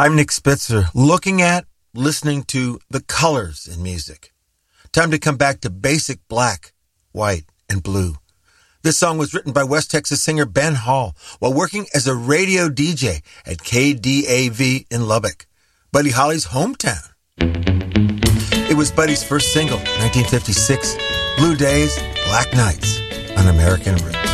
I'm Nick Spitzer, looking at, listening to the colors in music. Time to come back to basic black, white, and blue. This song was written by West Texas singer Ben Hall while working as a radio DJ at KDAV in Lubbock, Buddy Holly's hometown. It was Buddy's first single, 1956, Blue Days, Black Nights on American Roots.